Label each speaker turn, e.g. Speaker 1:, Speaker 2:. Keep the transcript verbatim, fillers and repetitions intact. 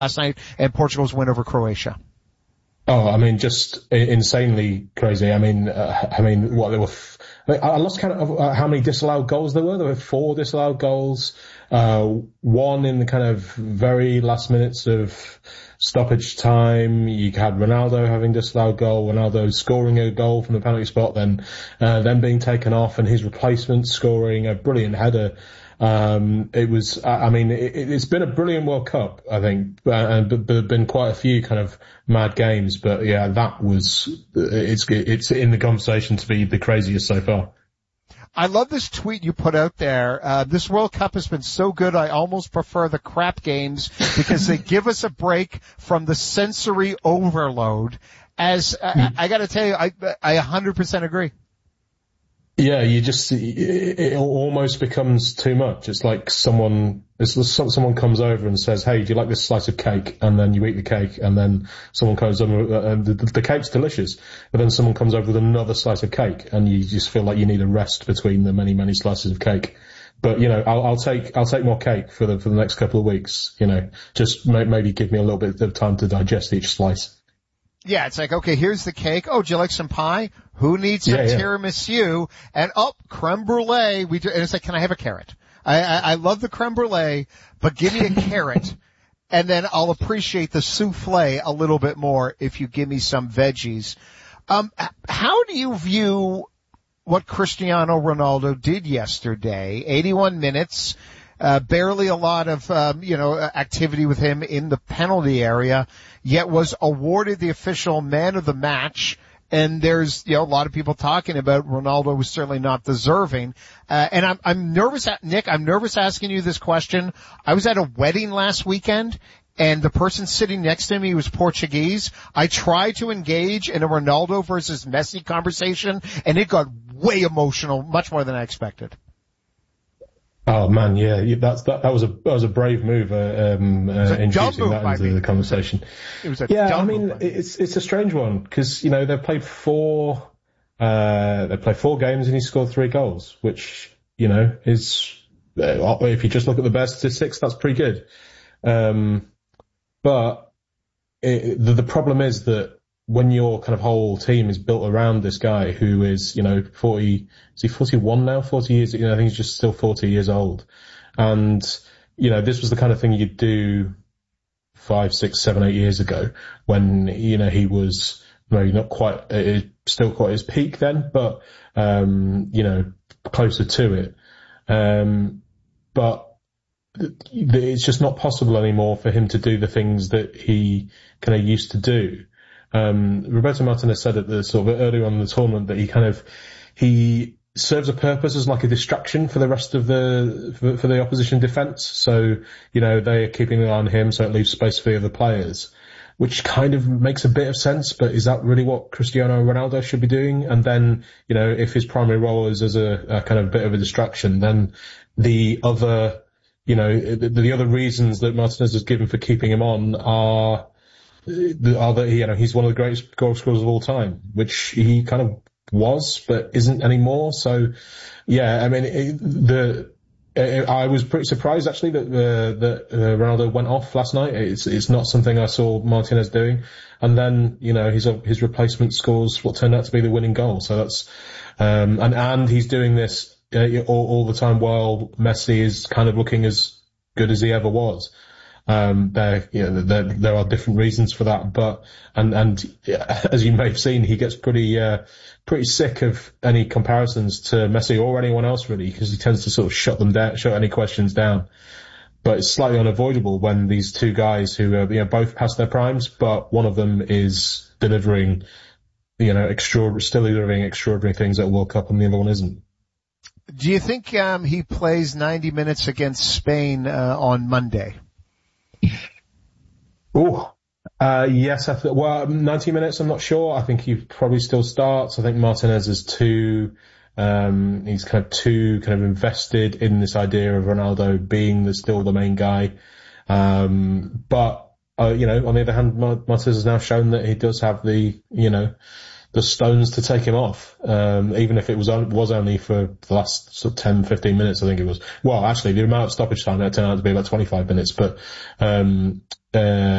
Speaker 1: last night and Portugal's win over Croatia?
Speaker 2: Oh, I mean, just insanely crazy. I mean, uh, I mean, what there were. F- I lost count of uh, how many disallowed goals there were. There were four disallowed goals. Uh, one in the kind of very last minutes of stoppage time. You had Ronaldo having disallowed goal, Ronaldo scoring a goal from the penalty spot, then uh, then being taken off, and his replacement scoring a brilliant header. Um, it was, I mean, it, it's been a brilliant World Cup, I think, and but there have been quite a few kind of mad games, but yeah, that was, it's, it's in the conversation to be the craziest so far.
Speaker 1: I love this tweet you put out there. Uh, this World Cup has been so good, I almost prefer the crap games because they give us a break from the sensory overload. As, uh, I gotta tell you, I, I one hundred percent agree.
Speaker 2: Yeah, you just, it, it almost becomes too much. It's like someone, it's, someone comes over and says, hey, do you like this slice of cake? And then you eat the cake, and then someone comes over, and the, the cake's delicious, but then someone comes over with another slice of cake, and you just feel like you need a rest between the many, many slices of cake. But, you know, I'll, I'll take, I'll take more cake for the, for the next couple of weeks, you know, just may, maybe give me a little bit of time to digest each slice.
Speaker 1: Yeah, it's like, okay, here's the cake. Oh, do you like some pie? Who needs some yeah, yeah. tiramisu? And oh, creme brulee. We do, and it's like, can I have a carrot? I, I, I love the creme brulee, but give me a carrot, and then I'll appreciate the souffle a little bit more if you give me some veggies. Um, how do you view what Cristiano Ronaldo did yesterday? eighty-one minutes. Uh, barely a lot of, um, you know, activity with him in the penalty area, yet was awarded the official man of the match. And there's, you know, a lot of people talking about Ronaldo was certainly not deserving. Uh, and I'm, I'm nervous, Nick, I'm nervous asking you this question. I was at a wedding last weekend, and the person sitting next to me was Portuguese. I tried to engage in a Ronaldo versus Messi conversation, and it got way emotional, much more than I expected.
Speaker 2: Oh man, yeah, that's that. That was a that was a brave move, uh, um, uh, introducing that into the conversation.
Speaker 1: It was a
Speaker 2: yeah, I mean, it's it's a strange one because you know they've played four, uh, they played four games and he scored three goals, which you know is uh, if you just look at the best statistics, that's pretty good. Um, but it, the, the problem is that when your kind of whole team is built around this guy who is, you know, forty, is he forty-one now? forty years, you know, I think he's just still forty years old. And, you know, this was the kind of thing you'd do five, six, seven, eight years ago when, you know, he was maybe not quite, uh, still quite his peak then, but, um, you know, closer to it. Um, but it's just not possible anymore for him to do the things that he kind of used to do. Um, Roberto Martinez said at the sort of earlier on in the tournament that he kind of, he serves a purpose as like a distraction for the rest of the, for, for the opposition defense. So, you know, they are keeping an eye on him, so it leaves space for the other players, which kind of makes a bit of sense, but is that really what Cristiano Ronaldo should be doing? And then, you know, if his primary role is as a, a kind of bit of a distraction, then the other, you know, the, the other reasons that Martinez has given for keeping him on are, are that, you know, he's one of the greatest goal scorers of all time, which he kind of was, but isn't anymore. So, yeah, I mean, it, the, it, I was pretty surprised actually that, uh, that uh, Ronaldo went off last night. It's, it's not something I saw Martinez doing. And then, you know, his, his replacement scores what turned out to be the winning goal. So that's, um, and, and he's doing this uh, all, all the time while Messi is kind of looking as good as he ever was. Um, there, you know, there, there are different reasons for that, but, and, and yeah, as you may have seen, he gets pretty, uh, pretty sick of any comparisons to Messi or anyone else really, because he tends to sort of shut them down, shut any questions down. But it's slightly unavoidable when these two guys who are, you know, both past their primes, but one of them is delivering, you know, extraordinary, still delivering extraordinary things at World Cup and the other one isn't.
Speaker 1: Do you think, um, he plays ninety minutes against Spain, uh, on Monday?
Speaker 2: Oh, uh, yes. I th- well, ninety minutes. I'm not sure. I think he probably still starts. I think Martinez is too. Um, he's kind of too kind of invested in this idea of Ronaldo being the still the main guy. Um, but uh, you know, on the other hand, Martinez has now shown that he does have the you know the Stones to take him off, um, even if it was on, was only for the last sort of ten, fifteen minutes, I think it was. Well, actually, the amount of stoppage time that turned out to be about twenty-five minutes, but, um, uh,